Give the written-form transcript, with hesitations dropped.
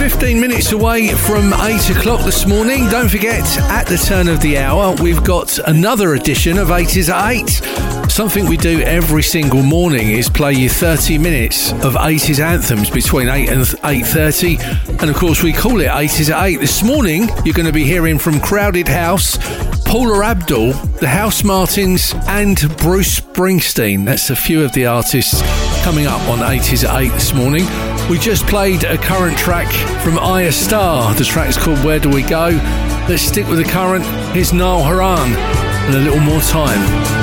15 minutes away from 8 o'clock this morning. Don't forget, at the turn of the hour, we've got another edition of 80s at 8. Something we do every single morning is play you 30 minutes of 80s anthems between 8 and 8:30. And of course, we call it 80s at 8. This morning, you're going to be hearing from Crowded House, Paula Abdul, the House Martins, and Bruce Springsteen. That's a few of the artists coming up on 80s at 8 this morning. We just played a current track from Aya Star. The track's called Where Do We Go? Let's stick with the current. Here's Niall Horan and A Little More Time.